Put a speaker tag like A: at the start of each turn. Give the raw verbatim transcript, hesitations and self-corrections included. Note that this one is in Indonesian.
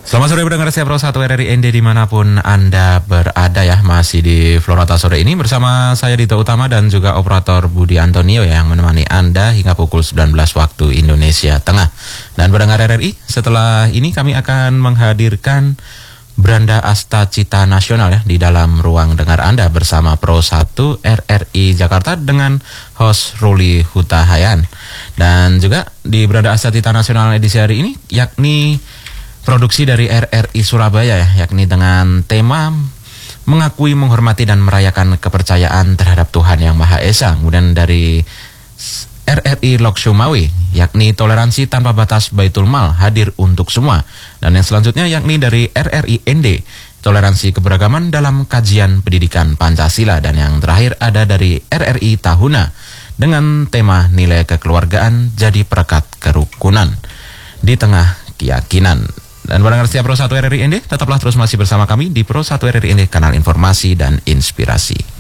A: Selamat sore pendengar setia Pro satu R R I N D dimanapun Anda berada ya. Masih di Florata sore ini bersama saya Dito Utama dan juga operator Budi Antonio yang menemani Anda hingga pukul sembilan belas waktu Indonesia Tengah. Dan pendengar R R I, setelah ini kami akan menghadirkan Branda Asta Cita Nasional ya di dalam ruang dengar Anda bersama Pro satu R R I Jakarta dengan host Ruli Hutahayan. Dan juga di Branda Asta Cita Nasional edisi hari ini yakni produksi dari R R I Surabaya ya, yakni dengan tema mengakui, menghormati dan merayakan kepercayaan terhadap Tuhan Yang Maha Esa. Kemudian dari R R I Lok Sumawi, yakni toleransi tanpa batas Baitul Mal hadir untuk semua. Dan yang selanjutnya yakni dari R R I N D, toleransi keberagaman dalam kajian pendidikan Pancasila. Dan yang terakhir ada dari R R I Tahuna dengan tema nilai kekeluargaan jadi perekat kerukunan di tengah keyakinan. Dan pendengar setia Pro satu R R I N D, tetaplah terus masih bersama kami di Pro satu R R I N D, kanal informasi dan inspirasi.